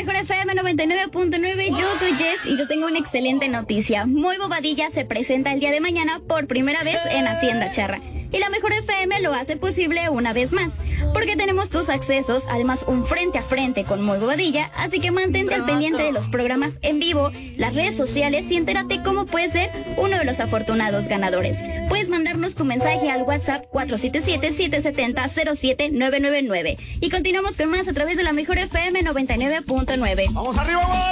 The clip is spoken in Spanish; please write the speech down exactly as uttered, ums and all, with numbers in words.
Mejor F M noventa y nueve punto nueve, yo soy Jess y yo tengo una excelente noticia. Muy Bobadilla se presenta el día de mañana por primera vez en Hacienda Charra. Y la Mejor F M lo hace posible una vez más, porque tenemos tus accesos, además un frente a frente con Muy Bobadilla, así que mantente al pendiente de los programas en vivo, las redes sociales y entérate cómo puedes ser uno de los afortunados ganadores. Puedes mandarnos tu mensaje al WhatsApp cuatro siete siete, siete siete cero, cero siete nueve nueve nueve. Y continuamos con más a través de la Mejor F M noventa y nueve punto nueve. ¡Vamos arriba,